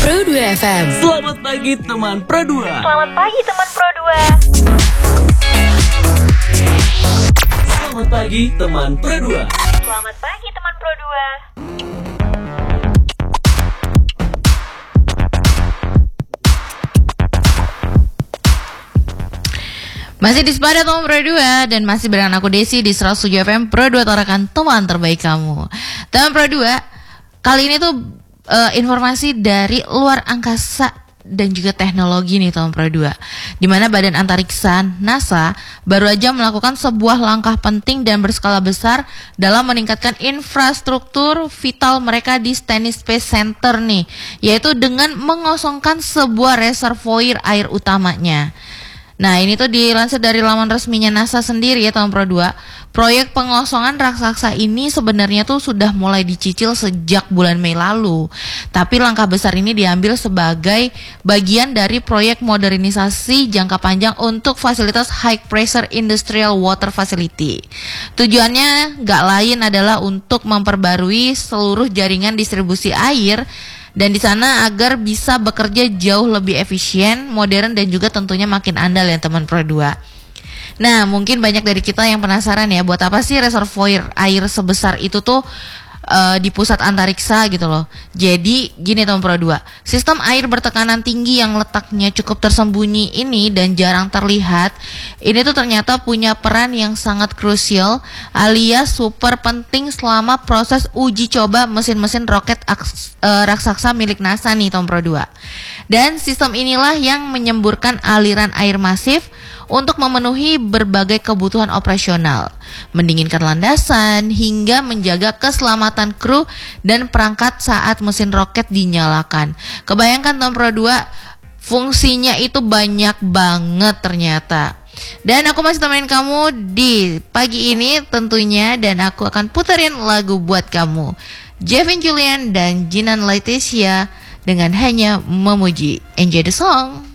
Pro 2 FM. Selamat pagi teman Pro 2. Selamat pagi teman Pro 2. Selamat pagi teman Pro 2. Selamat pagi teman Pro 2. Masih di Sepada Teman Pro 2 dan masih dengan aku Desi di 107 FM Pro 2 tarakan teman terbaik kamu. Teman Pro 2, kali ini tuh informasi dari luar angkasa dan juga teknologi nih teman Pro 2. Di mana Badan Antariksa NASA baru aja melakukan sebuah langkah penting dan berskala besar dalam meningkatkan infrastruktur vital mereka di Stennis Space Center nih, yaitu dengan mengosongkan sebuah reservoir air utamanya. Nah, ini tuh dilansir dari laman resminya NASA sendiri ya teman Pro 2. Proyek pengosongan raksasa ini sebenarnya tuh sudah mulai dicicil sejak bulan Mei lalu. Tapi langkah besar ini diambil sebagai bagian dari proyek modernisasi jangka panjang untuk fasilitas High Pressure Industrial Water Facility. Tujuannya gak lain adalah untuk memperbarui seluruh jaringan distribusi air dan di sana agar bisa bekerja jauh lebih efisien, modern dan juga tentunya makin andal ya teman Pro 2. Nah, mungkin banyak dari kita yang penasaran ya, buat apa sih reservoir air sebesar itu tuh di pusat antariksa gitu loh. Jadi gini teman Pro 2, sistem air bertekanan tinggi yang letaknya cukup tersembunyi ini dan jarang terlihat, ini tuh ternyata punya peran yang sangat krusial alias super penting selama proses uji coba mesin-mesin roket raksasa milik NASA nih teman Pro 2. Dan sistem inilah yang menyemburkan aliran air masif untuk memenuhi berbagai kebutuhan operasional, mendinginkan landasan, hingga menjaga keselamatan kru dan perangkat saat mesin roket dinyalakan. Kebayangkan teman Pro 2, fungsinya itu banyak banget ternyata. Dan aku masih temenin kamu di pagi ini tentunya, dan aku akan puterin lagu buat kamu, Jevin Julian dan Jinan Laetitia dengan Hanya Memuji. Enjoy the song.